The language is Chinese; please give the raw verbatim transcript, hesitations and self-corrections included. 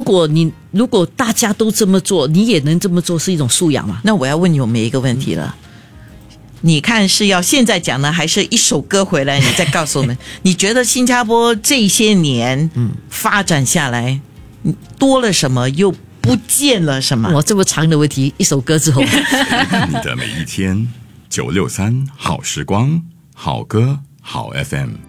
果你如果大家都这么做，你也能这么做，是一种素养嘛？ 那我要问你们一个问题了。你看是要现在讲呢，还是一首歌回来你再告诉我们？你觉得新加坡这些年发展下来，多了什么，又不见了什么？ 哇，这么长的问题，一首歌之后， 你的每一天，九六三好时光，好歌好 F M。